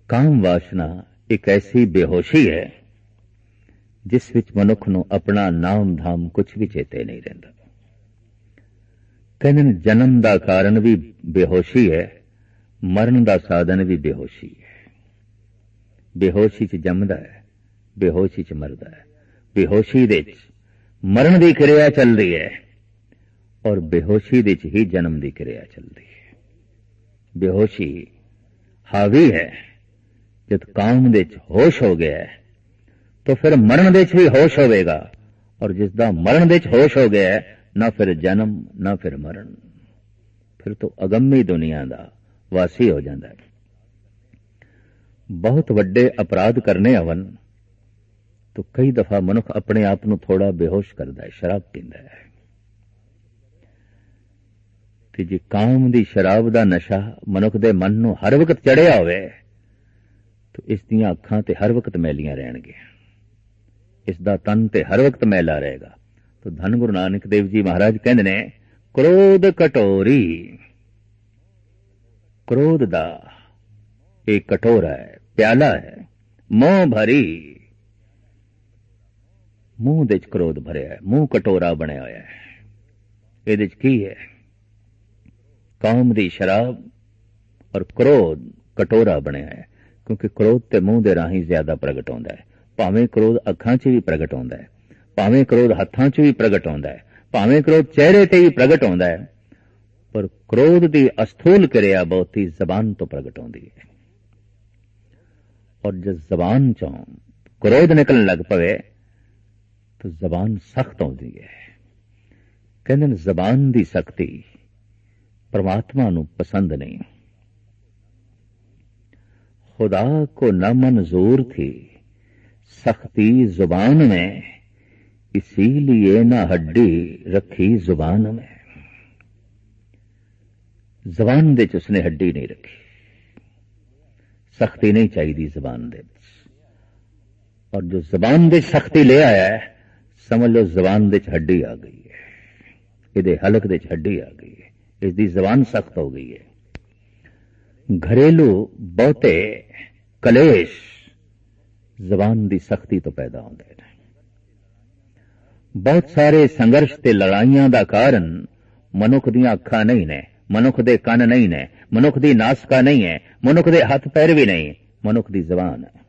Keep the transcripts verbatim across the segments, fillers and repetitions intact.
ਕਾਮ ਵਾਸ਼ਨਾ ਇੱਕ ਐਸੀ ਬੇਹੋਸ਼ੀ ਹੈ ਜਿਸ ਵਿੱਚ ਮਨੁੱਖ ਨੂੰ ਆਪਣਾ ਨਾਮ ਧਾਮ ਕੁਝ ਵੀ ਚੇਤੇ ਨਹੀਂ ਰਹਿੰਦਾ। ਕਹਿੰਦੇ ਨੇ ਜਨਮ ਦਾ ਕਾਰਨ ਵੀ ਬੇਹੋਸ਼ੀ ਹੈ, ਮਰਨ ਦਾ ਸਾਧਨ ਵੀ ਬੇਹੋਸ਼ੀ ਹੈ। ਬੇਹੋਸ਼ੀ ਚ ਜੰਮਦਾ ਹੈ, ਬੇਹੋਸ਼ੀ ਚ ਮਰਦਾ ਹੈ। ਬੇਹੋਸ਼ੀ ਦੇ ਚ ਮਰਨ ਦੀ ਕਿਰਿਆ ਚੱਲਦੀ ਹੈ ਔਰ ਬੇਹੋਸ਼ੀ ਦੇ ਚ ਹੀ ਜਨਮ ਦੀ ਕਿਰਿਆ ਚੱਲਦੀ ਹੈ। ਬੇਹੋਸ਼ੀ ਹਾਵੀ ਹੈ। ਜਦ ਕਾਮ ਦੇ ਚ ਹੋਸ਼ ਹੋ ਗਿਆ ਹੈ तो फिर मरण दे च भी होश होवेगा, और जिसदा मरण दे च होश हो गया है ना फिर जन्म ना फिर मरण, फिर तो अगम्मी दुनिया दा वासी हो जाता है। बहुत वड्डे अपराध करने आवन तो कई दफा मनुख अपने आप को थोड़ा बेहोश करता है, शराब पींदा है। ते जे काम दी शराब दा नशा मनुख दे मन नूं हर वक्त चढ़िया होवे तो इस दियां अखां ते हर वक्त मैलियां रहणगियां, इसदा तन ते हर वक्त मैला रहेगा। तो धन गुरु नानक देव जी महाराज कहते ने क्रोध कटोरी, क्रोध दा एक कटोरा है, प्याला है, मोह भरी, मुंह दे च क्रोध भरिया है, मुंह कटोरा बनिया होया है। इहदे च की है? काम दी शराब और क्रोध कटोरा बनिया है, क्योंकि क्रोध ते मुंह दे राही ज्यादा प्रगट होंदा है। भावें क्रोध अखां च भी प्रगट होंदा है, भावें क्रोध हत्थां च भी प्रगट होंदा है, भावें क्रोध चेहरे ते भी प्रगट होंदा है, पर क्रोध दी अस्थूल क्रिया बहुती जबान तो प्रगट होंदी है। और जब जबान चों क्रोध निकलने लग पवे तो जबान सख्त होंदी है। कहंदे ने जबान दी सख्ती परमात्मा नूं पसंद नहीं। खुदा को न मंजूर थी सख्ती जुबान में, इसीलिए न हड्डी रखी जुबान में। जुबान दे च उसने हड्डी नहीं रखी, सख्ती नहीं चाहिए जुबान दे। और जो जुबान दे सख्ती ले आया है समझ लो जुबान दे च हड्डी आ गई है, इहदे हलक दे च हड्डी आ गई है, इसकी जुबान सख्त हो गई है। घरेलू बहुते कलेश जबान दी सख्ती तो पैदा होंदे ने। बहुत सारे संघर्ष ते लड़ाइयां दा कारण मनुख दी अखां नहीं ने, मनुख दे कन नहीं ने, मनुख दी नासका नहीं है, मनुख दे हथ पैर भी नहीं, मनुख दी जबान है।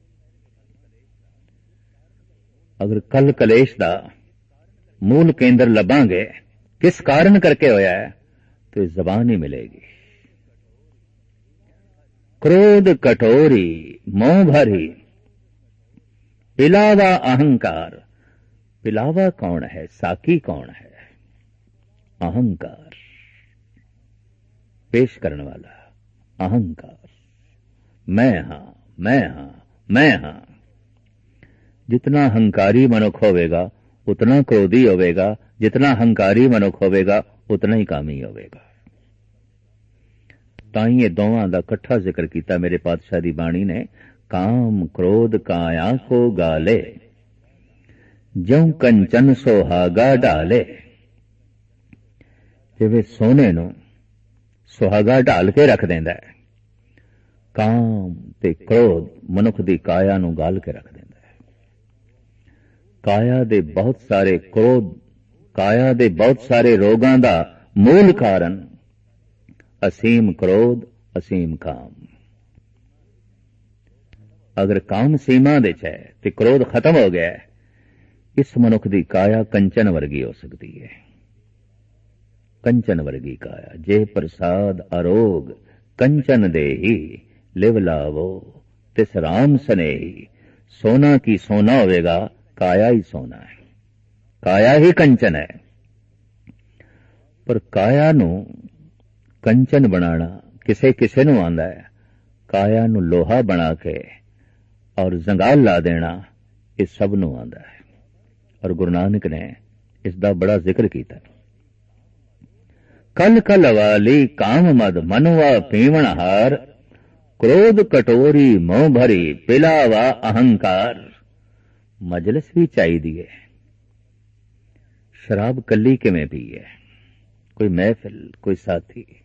अगर कल कलेश दा मूल केंद्र लभांगे किस कारण करके होया है तो जबान ही मिलेगी। क्रोध कटोरी मोह भरी, पिलावा अहंकार। पिलावा कौन है, साकी कौन है? अहंकार, पेश करने वाला अहंकार। मैं हां, मैं हां, मैं हां। जितना अहंकारी मनुख होवेगा उतना क्रोधी होवेगा, जितना अहंकारी मनुख होवेगा उतना ही कामी होवेगा। ताई ये दोवां दा इकट्ठा जिक्र किया मेरे पातशाह दी बाणी ने। काम क्रोध काया को गाले, ज्यों कंचन सुहागा ढाले। जिवें सोने नूं सुहागा ढाल के रख देंदा है, काम ते क्रोध मनुख दी काया नूं गाल के रख देंदा है। काया दे बहुत सारे क्रोध, काया दे बहुत सारे रोगां दा मूल कारण असीम क्रोध, असीम काम। अगर काम सीमा दे च है तो क्रोध खत्म हो गया है, इस मनुख दी काया कंचन वर्गी हो सकती है। कंचन वर्गी काया, जे प्रसाद अरोग कंचन दे ही लिव लावो तिस राम स्नेही। सोना की सोना होवेगा, काया ही सोना है, काया ही कंचन है। पर काया नू कंचन बनाना किसे किसे नू आंदा है, काया नू लोहा बना के और जंगाल ला देना ये सब नू आंदा है। और गुरु नानक ने इसका बड़ा जिक्र किया। कल कल वाली काम मद मनवा पीवण हार, क्रोध कटोरी मोह भरी पिलावा अहंकार। मजलिस भी चाहिए है, शराब कली किवें पी है, कोई महफिल, कोई साथी,